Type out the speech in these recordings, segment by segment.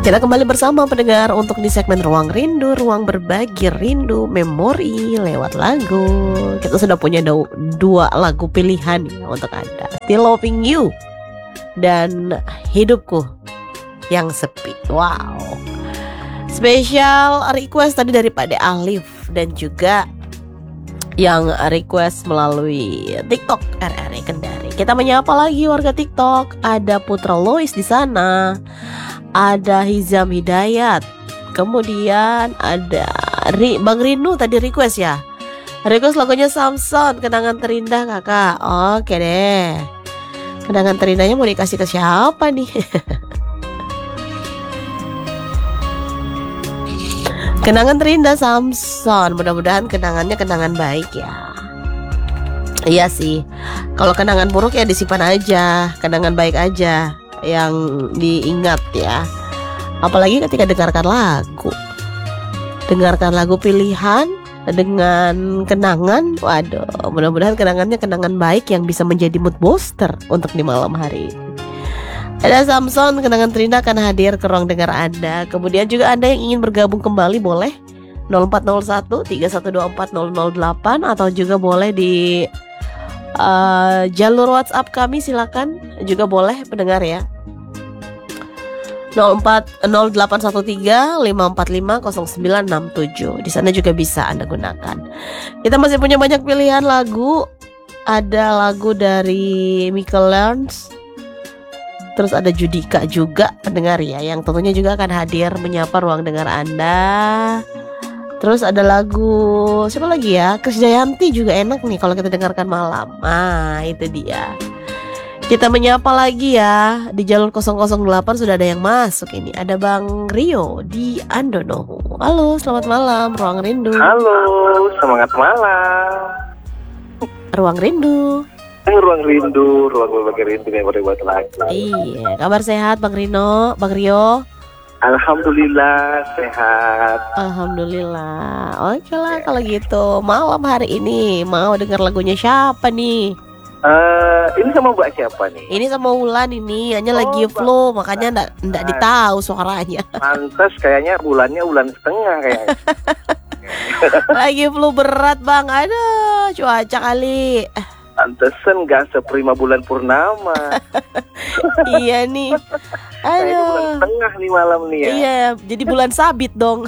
Kita kembali bersama pendengar untuk di segmen Ruang Rindu, ruang berbagi rindu, memori lewat lagu. Kita sudah punya dua lagu pilihan ya untuk Anda. Still Loving You dan Hidupku yang Sepi. Wow. Spesial request tadi dari Pak De Alif dan juga yang request melalui TikTok RRI Kendari. Kita menyapa lagi warga TikTok. Ada Putra Lois di sana. Ada Hizam Hidayat. Kemudian ada Bang Rinu tadi request ya. Request lagunya Samson, Kenangan Terindah kakak. Oke deh. Kenangan terindahnya mau dikasih ke siapa nih? Kenangan terindah Samson. Mudah-mudahan kenangannya kenangan baik ya. Iya sih. Kalau kenangan buruk ya disimpan aja. Kenangan baik aja yang diingat ya. Apalagi ketika dengarkan lagu pilihan dengan kenangan. Waduh, mudah-mudahan kenangannya kenangan baik yang bisa menjadi mood booster untuk di malam hari ini. Ada Samson, Kenangan Terindah akan hadir ke ruang dengar Anda. Kemudian juga Anda yang ingin bergabung kembali boleh 0401 3124 008 atau juga boleh di jalur WhatsApp kami, silakan juga boleh pendengar ya. 0813 545 0967. Di sana juga bisa Anda gunakan. Kita masih punya banyak pilihan lagu. Ada lagu dari Michael Learns. Terus ada Judika juga pendengar ya, yang tentunya juga akan hadir menyapa ruang dengar Anda. Terus ada lagu siapa lagi ya? Krisdayanti juga enak nih kalau kita dengarkan malam. Itu dia. Kita menyapa lagi ya. Di jalur 008 sudah ada yang masuk ini. Ada Bang Rio di Andono. Halo, selamat malam Ruang Rindu. Halo, semangat malam. Ruang Rindu. Ruang rindu, ruang berbagi rindu yang berbuat lagi. Iya, kabar sehat Bang Rino, Bang Rio? Alhamdulillah sehat. Alhamdulillah. Oke lah kalau gitu. Malam hari ini mau dengar lagunya siapa nih? Ini sama Mbak siapa nih? Ini sama Wulan ini, hanya lagi flu, makanya enggak ditahu suaranya. Pantes kayaknya bulannya bulan setengah kayaknya. Lagi flu berat Bang. Aduh, cuaca kali. Pantesan gak seprima bulan purnama. Iya nih. Kayaknya bulan Aduh. setengah nih malam nih ya. Iya, jadi bulan sabit dong.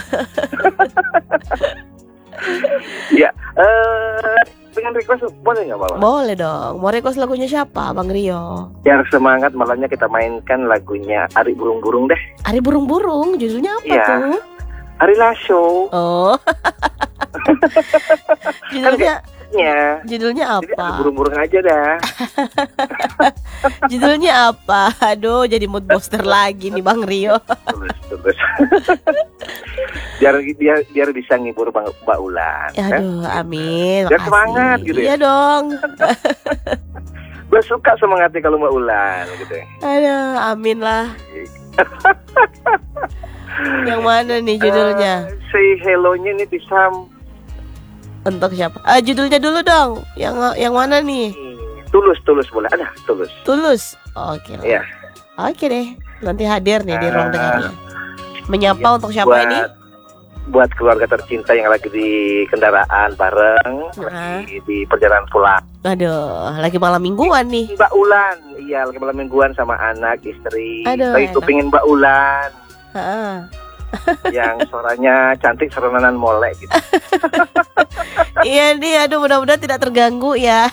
Ya, dengan request boleh nggak malam? Boleh dong. Mau request lagunya siapa Bang Rio? Biar semangat malamnya kita mainkan lagunya Ari Burung-Burung deh. Ari Burung-Burung, judulnya apa Iya. tuh? Ari Lasho. Oh. Judulnya Jadi apa? burung-burung aja dah. Judulnya apa? Aduh, jadi mood booster lagi nih Bang Rio. Terus. biar bisa ngibur Mbak Ulan. Aduh, amin. Biar Makasih. semangat gitu ya. Iya dong. Gue suka semangatnya kalau Mbak Ulan gitu ya. Aduh, amin lah. Yang mana nih judulnya? Say hello-nya nih bisa. Untuk siapa? Judulnya dulu dong. Yang mana nih? Tulus boleh. Ada Tulus. Tulus. Oke lah. Iya. Oke deh. Nanti hadir nih di ruang dengarnya. Menyapa untuk siapa ini? Buat keluarga tercinta yang lagi di kendaraan bareng, lagi di perjalanan pulang. Aduh, lagi malam mingguan nih. Mbak Ulan, iya lagi malam mingguan sama anak, istri. Aduh, lagi enak. kepingin Mbak Ulan. Yang suaranya cantik serenanan molek gitu. Iya nih, aduh mudah-mudahan tidak terganggu ya.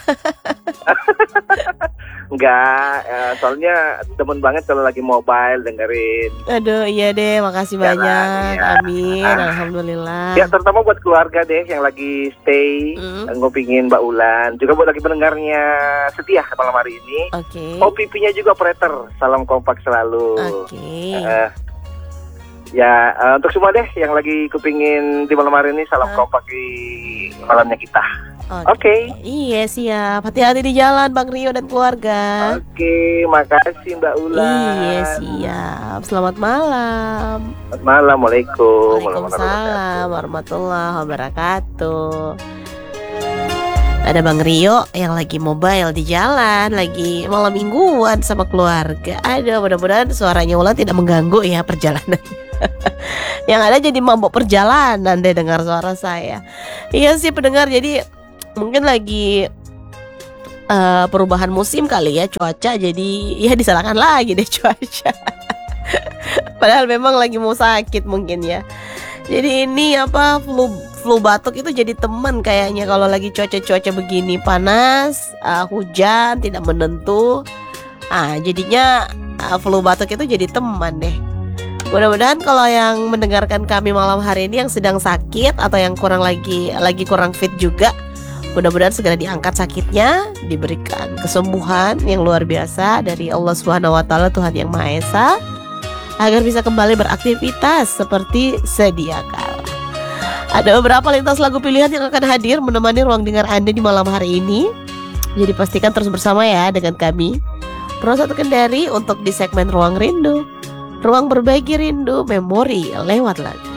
Enggak, soalnya demen banget kalau lagi mobile dengerin. Aduh iya deh, makasih Jalan, banyak ya. Amin, alhamdulillah. Ya terutama buat keluarga deh yang lagi stay ngopingin Mbak Ulan. Juga buat lagi pendengarnya setia malam hari ini. Oke. OPP-nya juga operator. Salam kompak selalu. Oke. Ya untuk semua deh yang lagi kepingin di malam hari ini, salam kompak di malamnya kita. Oke. Iya siap. Hati-hati di jalan Bang Rio dan keluarga. Oke, makasih Mbak Ulan. Iya siap. Selamat malam. Selamat malam. Waalaikumsalam. Waalaikumsalam warahmatullahi wabarakatuh. Ada Bang Rio yang lagi mobile di jalan, lagi malam mingguan sama keluarga. Aduh, mudah-mudahan suaranya Wulan tidak mengganggu ya perjalanan. Yang ada jadi mabok perjalanan deh dengar suara saya. Iya sih pendengar, jadi mungkin lagi perubahan musim kali ya, cuaca, jadi ya disalahkan lagi deh cuaca. Padahal memang lagi mau sakit mungkin ya. Jadi ini flu batuk itu jadi teman kayaknya kalau lagi cuaca begini, panas, hujan tidak menentu. Jadinya flu batuk itu jadi teman deh. Mudah-mudahan kalau yang mendengarkan kami malam hari ini yang sedang sakit atau yang lagi kurang fit juga, mudah-mudahan segera diangkat sakitnya, diberikan kesembuhan yang luar biasa dari Allah Subhanahu wa taala, Tuhan yang Maha Esa, agar bisa kembali beraktivitas seperti sedia kala. Ada beberapa lintas lagu pilihan yang akan hadir menemani ruang dengar Anda di malam hari ini. Jadi pastikan terus bersama ya dengan kami, Pro 1 Kendari, untuk di segmen Ruang Rindu, ruang berbagi rindu memori lewat lagu.